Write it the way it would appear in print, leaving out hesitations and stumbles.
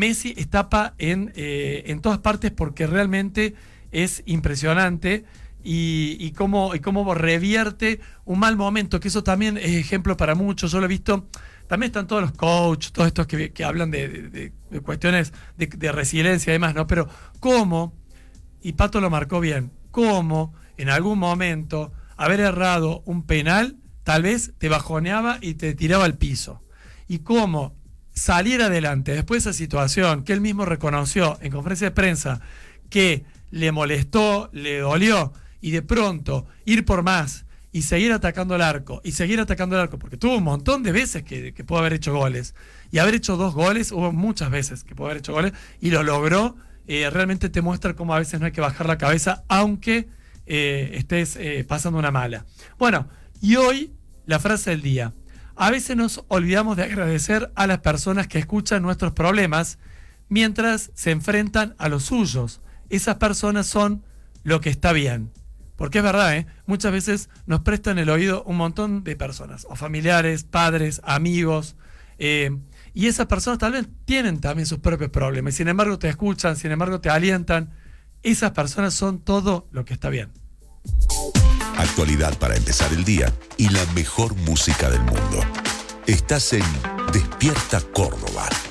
Messi tapa en todas partes porque realmente es impresionante y cómo revierte un mal momento, que eso también es ejemplo para muchos. Yo lo he visto, también están todos los coaches, todos estos que hablan de cuestiones de resiliencia y demás, ¿no? Pero cómo, y Pato lo marcó bien, cómo en algún momento haber errado un penal tal vez te bajoneaba y te tiraba al piso. Y cómo salir adelante después de esa situación que él mismo reconoció en conferencia de prensa que le molestó, le dolió, y de pronto ir por más y seguir atacando el arco, porque tuvo un montón de veces que pudo haber hecho goles, y haber hecho 2 goles, hubo muchas veces que pudo haber hecho goles, y lo logró. Realmente te muestra cómo a veces no hay que bajar la cabeza, aunque estés pasando una mala. Bueno, y hoy la frase del día: a veces nos olvidamos de agradecer a las personas que escuchan nuestros problemas mientras se enfrentan a los suyos. Esas personas son lo que está bien. Porque es verdad, muchas veces nos prestan el oído un montón de personas, o familiares, padres, amigos, y esas personas tal vez tienen también sus propios problemas, y sin embargo te escuchan, sin embargo te alientan. Esas personas son todo lo que está bien. Actualidad para empezar el día y la mejor música del mundo. Estás en Despierta Córdoba.